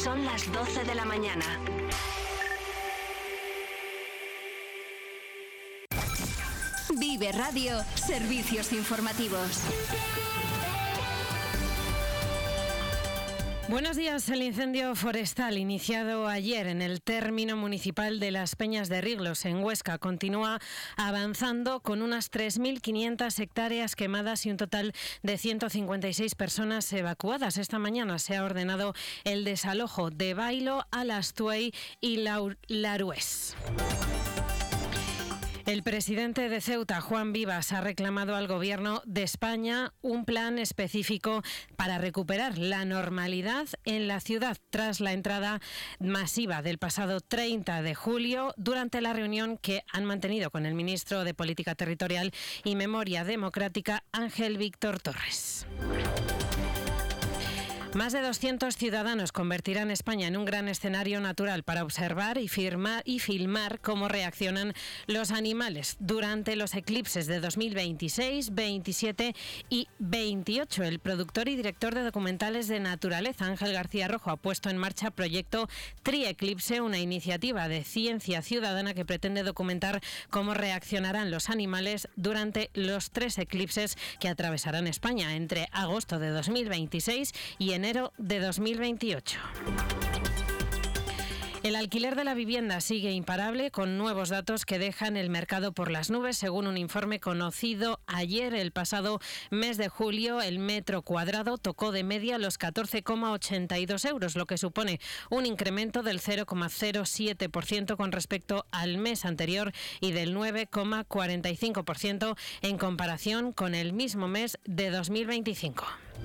Son las 12 de la mañana. Vive Radio, servicios informativos. Buenos días. El incendio forestal iniciado ayer en el término municipal de Las Peñas de Riglos, en Huesca, continúa avanzando con unas 3.500 hectáreas quemadas y un total de 156 personas evacuadas. Esta mañana se ha ordenado el desalojo de Bailo, Alastuey y Larués. El presidente de Ceuta, Juan Vivas, ha reclamado al Gobierno de España un plan específico para recuperar la normalidad en la ciudad tras la entrada masiva del pasado 30 de julio durante la reunión que han mantenido con el ministro de Política Territorial y Memoria Democrática, Ángel Víctor Torres. Más de 200 ciudadanos convertirán España en un gran escenario natural para observar y filmar cómo reaccionan los animales durante los eclipses de 2026, 27 y 28. El productor y director de documentales de naturaleza, Ángel García Rojo, ha puesto en marcha Proyecto Trieclipse, una iniciativa de ciencia ciudadana que pretende documentar cómo reaccionarán los animales durante los 3 eclipses que atravesarán España entre agosto de 2026 y enero de 2028. El alquiler de la vivienda sigue imparable, con nuevos datos que dejan el mercado por las nubes. Según un informe conocido ayer, el pasado mes de julio, el metro cuadrado tocó de media los 14,82 euros, lo que supone un incremento del 0,07% con respecto al mes anterior y del 9,45% en comparación con el mismo mes de 2025.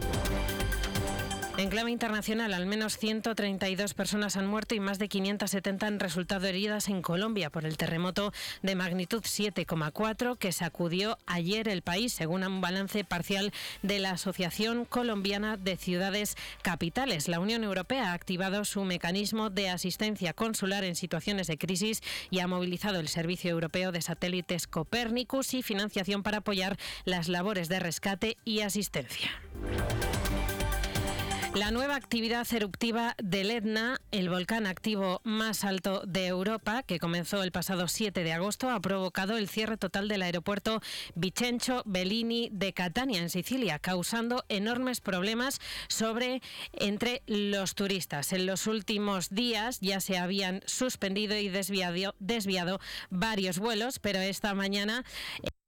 En clave internacional, al menos 132 personas han muerto y más de 570 han resultado heridas en Colombia por el terremoto de magnitud 7,4 que sacudió ayer el país, según un balance parcial de la Asociación Colombiana de Ciudades Capitales. La Unión Europea ha activado su mecanismo de asistencia consular en situaciones de crisis y ha movilizado el Servicio Europeo de Satélites Copernicus y financiación para apoyar las labores de rescate y asistencia. La nueva actividad eruptiva del Etna, el volcán activo más alto de Europa, que comenzó el pasado 7 de agosto, ha provocado el cierre total del aeropuerto Vincenzo Bellini de Catania, en Sicilia, causando enormes problemas entre los turistas. En los últimos días ya se habían suspendido y desviado varios vuelos, pero esta mañana